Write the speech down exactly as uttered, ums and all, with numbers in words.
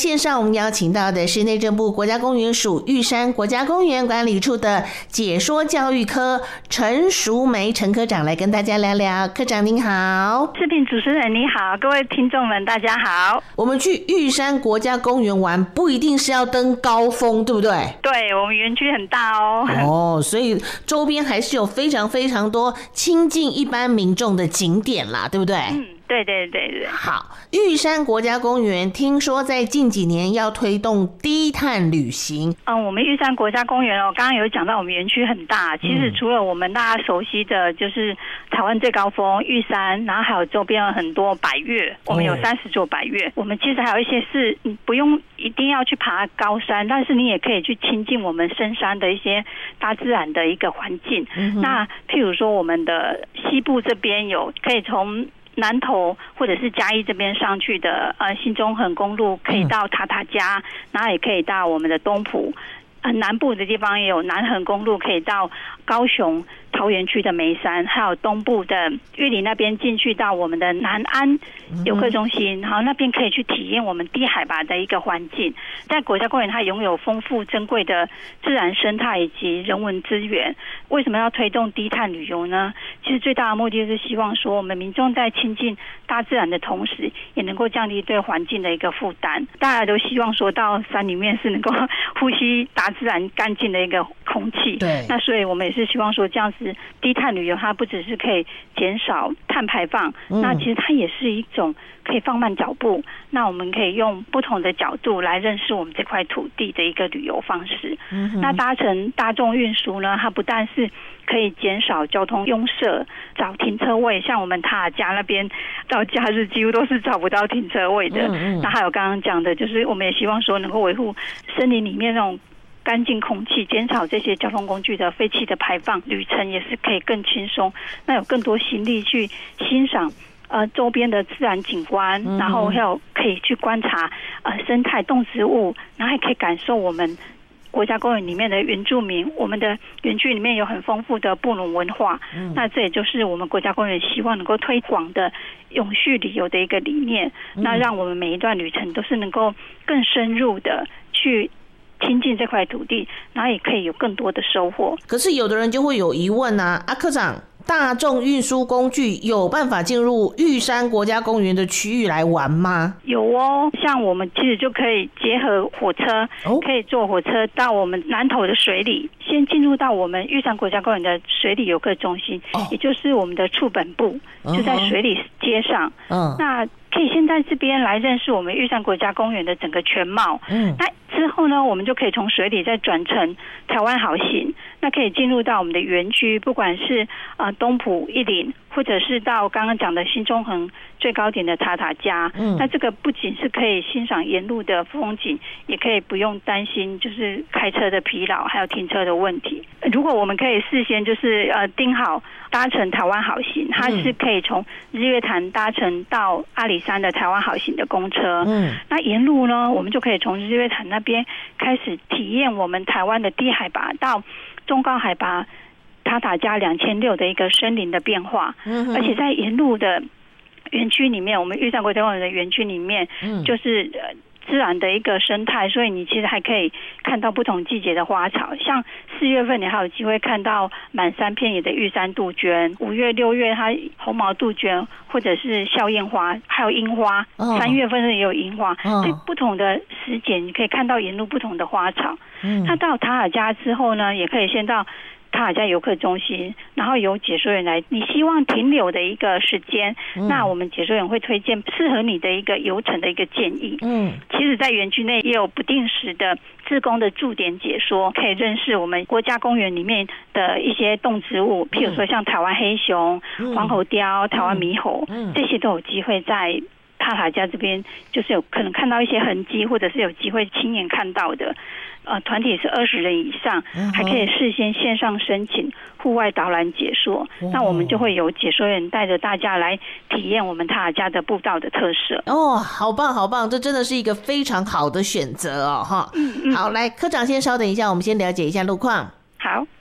线上我们邀请到的是内政部国家公园署玉山国家公园管理处的解说教育科陈淑梅陈科长来跟大家聊聊。科长您好。 视频主持人你好，各位听众们大家好。 我们去玉山国家公园玩不一定是要登高峰，对不对？ 对，我们园区很大哦。 哦，所以周边还是有非常非常多亲近一般民众的景点啦，对不对？ 嗯，对对对对。 好，玉山国家公园听说在近几年要推动低碳旅行。 嗯，我们玉山国家公园哦，刚刚有讲到我们园区很大，其实除了我们大家熟悉的就是台湾最高峰玉山，然后还有周边有很多百岳，我们有三十座百岳。我们其实还有一些是你不用一定要去爬高山，但是你也可以去亲近我们深山的一些大自然的一个环境。嗯、那譬如说我们的西部这边有可以从南投或者是嘉义这边上去的呃新中横公路，可以到塔塔加，然后也可以到我们的东埔。呃，南部的地方也有南横公路可以到高雄桃园区的梅山，还有东部的玉里那边进去到我们的南安游客中心，然后那边可以去体验我们低海拔的一个环境。在国家公园它拥有丰富珍贵的自然生态以及人文资源。为什么要推动低碳旅游呢？其实最大的目的就是希望说我们民众在亲近大自然的同时，也能够降低对环境的一个负担。大家都希望说到山里面是能够呼吸大自然干净的一个空气。 对， 那所以我们也是希望说这样子低碳旅游它不只是可以减少碳排放、嗯、那其实它也是一种可以放慢脚步，那我们可以用不同的角度来认识我们这块土地的一个旅游方式、嗯、那搭乘大众运输呢，它不但是可以减少交通拥塞找停车位，像我们塔家那边到假日几乎都是找不到停车位的、嗯嗯、那还有刚刚讲的就是我们也希望说能够维护森林里面那种干净空气，减少这些交通工具的废气的排放，旅程也是可以更轻松，那有更多心力去欣赏呃周边的自然景观、嗯、然后还有可以去观察呃生态动植物，然后还可以感受我们国家公园里面的原住民，我们的园区里面有很丰富的布农文化、嗯、那这也就是我们国家公园希望能够推广的永续旅游的一个理念、嗯、那让我们每一段旅程都是能够更深入的去亲近这块土地，然后也可以有更多的收获。 可是有的人就会有疑问啊，啊科长，大众运输工具有办法进入玉山国家公园的区域来玩吗？ 有哦，像我们其实就可以结合火车、哦、可以坐火车到我们南投的水里，先进入到我们玉山国家公园的水里游客中心、哦、也就是我们的处本部、嗯、就在水里街上、嗯、那可以先在这边来认识我们玉山国家公园的整个全貌。嗯，那之后呢，我们就可以从水里再转乘台湾好行，那可以进入到我们的园区，不管是呃东埔一岭，或者是到刚刚讲的新中横最高点的塔塔加。嗯，那这个不仅是可以欣赏沿路的风景，也可以不用担心就是开车的疲劳，还有停车的问题。如果我们可以事先就是呃订好搭乘台湾好行，它是可以从日月潭搭乘到阿里山的台湾好行的公车。嗯，那沿路呢，我们就可以从日月潭那边开始体验我们台湾的低海拔到中高海拔塔塔加两千六的一个森林的变化。嗯，而且在沿路的园区里面，我们玉山国家公园的园区里面，嗯，就是呃自然的一个生态，所以你其实还可以看到不同季节的花草，像四月份你还有机会看到满山遍野的玉山杜鹃，五月六月它红毛杜鹃或者是笑靥花，还有樱花，三月份也有樱花，在不同的时节你可以看到沿路不同的花草。嗯，那到塔尔加之后呢，也可以先到塔尔加游客中心，然后由解说员来你希望停留的一个时间、嗯、那我们解说员会推荐适合你的一个游程的一个建议。嗯，其实在园区内也有不定时的志工的驻点解说，可以认识我们国家公园里面的一些动植物，譬如说像台湾黑熊、嗯、黄喉貂、台湾猕猴、嗯、这些都有机会在塔塔加这边就是有可能看到一些痕迹，或者是有机会亲眼看到的。呃，团体是二十人以上，还可以事先线上申请户外导览解说，那我们就会有解说员带着大家来体验我们塔尔加的步道的特色。 哦，好棒好棒，这真的是一个非常好的选择哦，哈。嗯嗯。好，来科长先稍等一下，我们先了解一下路况。 好。